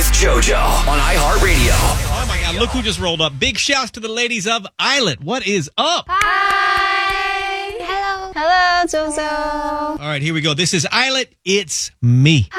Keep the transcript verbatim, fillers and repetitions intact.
JoJo on iHeartRadio. Oh my God, look who just rolled up. Big shouts to the ladies of Islet. What is up? Hi. Hello. Hello, JoJo. All right, here we go. This is Islet. It's me.